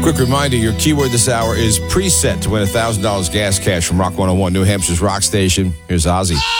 Quick reminder, your keyword this hour is preset to win $1,000 gas cash from Rock 101, New Hampshire's rock station. Here's Ozzy.